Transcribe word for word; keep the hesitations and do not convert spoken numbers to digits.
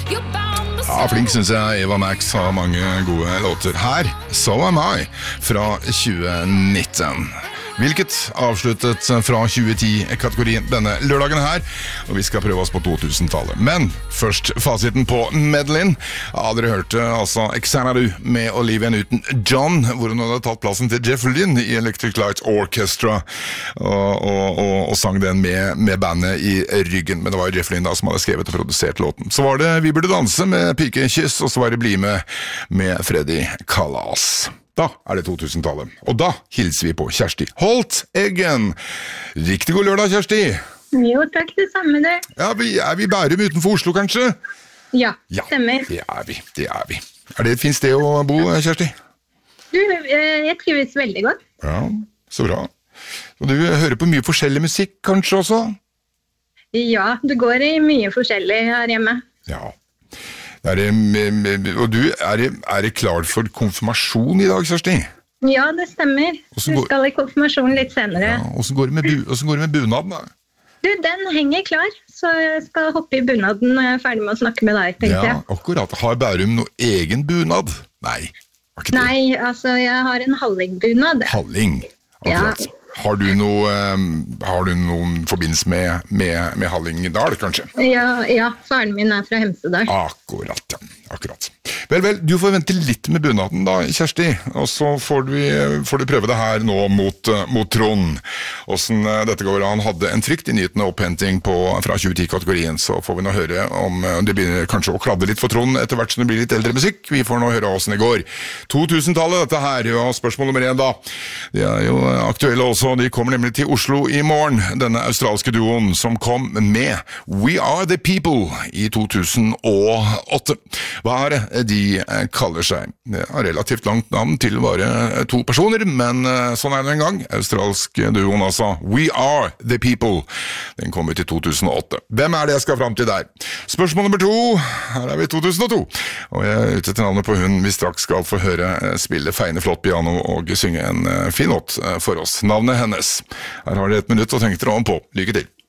Ja, flink synes jeg. Eva Max har mange gode låter. Her, So Am I, fra tjue nitten. Hvilket avsluttet fra tjue ti-kategorien denne lørdagen her, og vi skal prøve oss på to-tusen-tallet. Men først fasiten på Medlin. Ja, dere hørte altså Xanadu med Olivia Newton-John, hvor hun hadde tatt plassen til Jeff Lynne i Electric Light Orchestra, og, og, og, og sang den med, med bandet i ryggen. Men det var jo Jeff Lynne da som hadde skrevet og produsert låten. Så var det Vi burde danse med Pikekyss, og så var det Bli med med Freddy Kalas. Da er det to-tusen-tallet, og da hilser vi på Kjersti Holt Eggen. Riktig god lørdag, Kjersti. Jo, takk det samme det. Ja, vi, er vi i Bærum utenfor Oslo, kanskje? Ja, ja, stemmer. det er vi, det er vi. Er det et fint sted å bo, Kjersti? Du, jeg trives veldig godt. Ja, så bra. Og du hører på mye forskjellig musikk, kanskje også? Ja, det går i mye forskjellig her hjemme. Ja. Er det, og du, er det, er det klart for konfirmasjon i dag, Kjersti? Ja, det stemmer. Du skal i konfirmasjon litt senere. Ja, hvordan går det med, bu, hvordan går det med bunaden da? Du, den henger klar, så jeg skal hoppe i bunaden når jeg er ferdig med å snakke med deg, tenkte jeg. Ja, akkurat. Har Bærum noe egen bunad? Nei, var ikke det? Nei, altså, jeg har en hallingbunad. Halling, akkurat. Ja. Har du noe, um, har du noen forbindelse med, med, med Hallingdal, kanskje? Ja, ja, faren min er fra Hemsedal. Akkurat, ja. Akkurat. Vel, vel, du får vente litt med bunaden da, Kjersti, og så får du, får du prøve det her nå mot, mot Trond. Hvordan dette går. Han hadde en frykt i nyhetene opphenting på, fra tjue ti-kategorien, så får vi nå høre om det blir kanskje å kladde litt for Trond etter hvert som det blir litt eldre musikk. Vi får nå høre hvordan det går. to-tusen-tallet, dette her, og spørsmål nummer én da. Det er jo aktuelle også, de kommer nemlig til Oslo i morgen, denne australske duoen som kom med We Are The People i to tusen og åtte. Hva er det de kaller seg? Det er relativt langt navn til bare to personer, men sånn er det en gang. Australsk duoen altså. We Are The People. Den kom ut i to tusen og åtte. Hvem er det jeg skal fram til der? Spørsmål nummer to. Her er vi i to tusen og to. Og jeg er ute til navnet på hun vi straks skal få høre spille feine flott piano og synge en fin låt for oss. Navnet hennes. Her har dere et minutt å tenke dere om på. Lykke til.